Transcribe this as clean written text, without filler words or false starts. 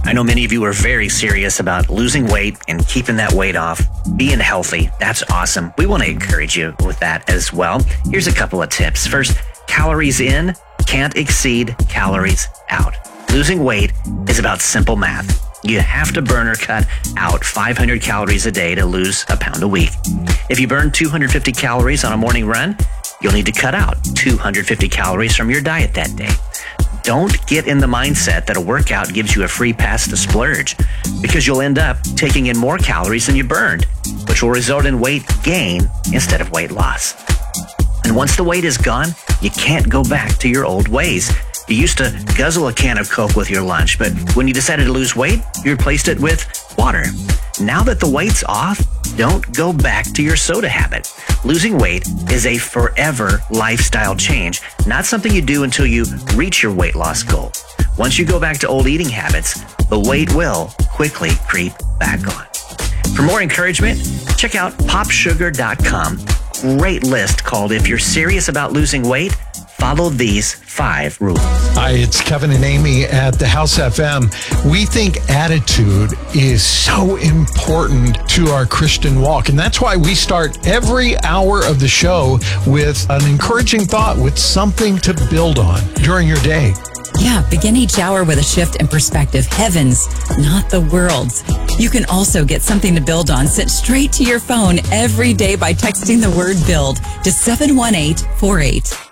I know many of you are very serious about losing weight and keeping that weight off, being healthy. That's awesome. We want to encourage you with that as well. Here's a couple of tips. First, calories in can't exceed calories out. Losing weight is about simple math. You have to burn or cut out 500 calories a day to lose a pound a week. If you burn 250 calories on a morning run, you'll need to cut out 250 calories from your diet that day. Don't get in the mindset that a workout gives you a free pass to splurge, because you'll end up taking in more calories than you burned, which will result in weight gain instead of weight loss. And once the weight is gone, you can't go back to your old ways. You used to guzzle a can of Coke with your lunch, but when you decided to lose weight, you replaced it with water. Now that the weight's off, don't go back to your soda habit. Losing weight is a forever lifestyle change, not something you do until you reach your weight loss goal. Once you go back to old eating habits, the weight will quickly creep back on. For more encouragement, check out popsugar.com. Great list called "If You're Serious About Losing Weight, Follow These 5 Rules." Hi, it's Kevin and Amy at the House FM. We think attitude is so important to our Christian walk, and that's why we start every hour of the show with an encouraging thought, with something to build on during your day. Yeah, begin each hour with a shift in perspective. Heavens, not the world's. You can also get something to build on sent straight to your phone every day by texting the word BUILD to 71848.